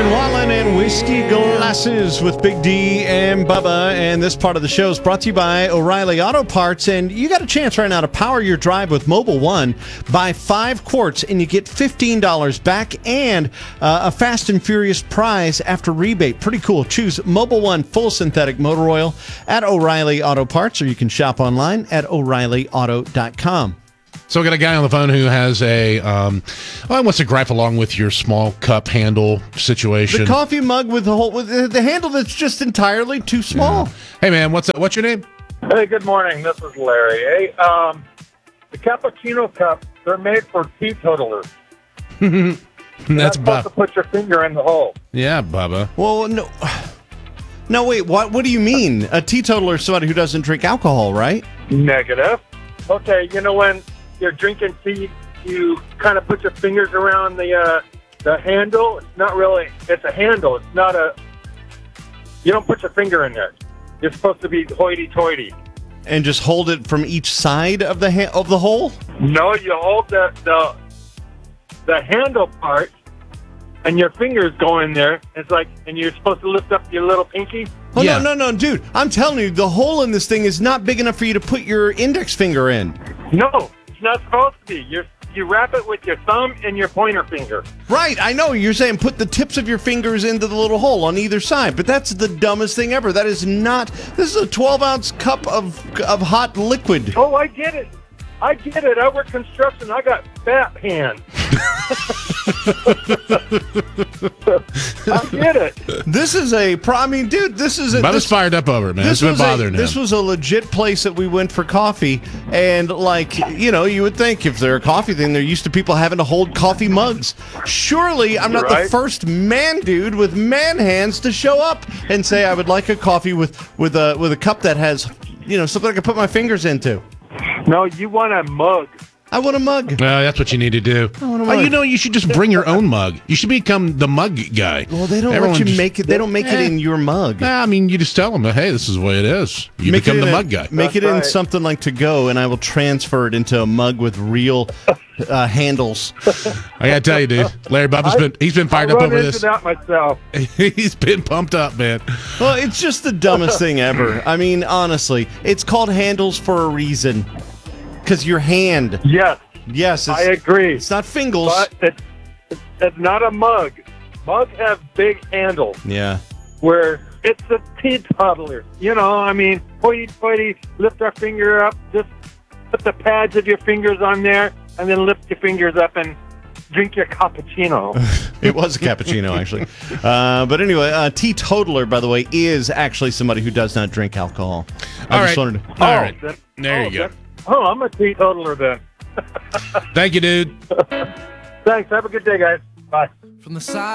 Morgan Wallen and Whiskey Glasses with Big D and Bubba. And this part of the show is brought to you by O'Reilly Auto Parts. And you got a chance right now to power your drive with Mobil 1. Buy 5 quarts and you get $15 back and a Fast and Furious prize after rebate. Pretty cool. Choose Mobil 1 full synthetic motor oil at O'Reilly Auto Parts, or you can shop online at O'ReillyAuto.com. So we got a guy on the phone who has wants to gripe along with your small cup handle situation. The coffee mug with the handle that's just entirely too small. Yeah. Hey man, what's your name? Hey, good morning. This is Larry. Hey, the cappuccino cups, they're made for teetotalers. That's supposed to put your finger in the hole. Yeah, Bubba. Well, no, wait. What do you mean? A teetotaler is somebody who doesn't drink alcohol, right? Negative. Okay, when you're drinking tea, you kind of put your fingers around the handle. It's not really. It's a handle. It's not a. You don't put your finger in there. You're supposed to be hoity-toity. And just hold it from each side of the hole? No, you hold the handle part, and your fingers go in there. It's like, and you're supposed to lift up your little pinky. Oh, yeah. No, dude. I'm telling you, the hole in this thing is not big enough for you to put your index finger in. No, it's not supposed to be. You wrap it with your thumb and your pointer finger. Right, I know. You're saying put the tips of your fingers into the little hole on either side, but that's the dumbest thing ever. That is not... This is a 12-ounce cup of hot liquid. Oh, I get it. I work construction. I got fat hands. I get it. This is dude, this is a... Bubba's fired up over it, man. It's been bothering him. This was a legit place that we went for coffee, and you would think if they're a coffee thing, they're used to people having to hold coffee mugs. Surely I'm not the first man dude with man hands to show up and say I would like a coffee with a cup that has, something I can put my fingers into. No, you want a mug. I want a mug. That's what you need to do. I want a mug. You should just bring your own mug. You should become the mug guy. Well, they don't let you make it. They don't make it in your mug. You just tell them, hey, this is the way it is. You become the mug guy. Make it in something like To Go, and I will transfer it into a mug with real handles. I gotta tell you, dude, Larry Bubba's been fired up over this. That myself. He's been pumped up, man. Well, it's just the dumbest thing ever. I mean, honestly, it's called handles for a reason. Because your hand. Yes. I agree. It's not fingers. But it's not a mug. Mugs have big handles. Yeah. Where it's a teetotaler. Hoity-toity, lift our finger up, just put the pads of your fingers on there, and then lift your fingers up and drink your cappuccino. It was a cappuccino, actually. But anyway, a teetotaler, by the way, is actually somebody who does not drink alcohol. All right. There you go. Oh, I'm a teetotaler then. Thank you, dude. Thanks. Have a good day, guys. Bye. From the side.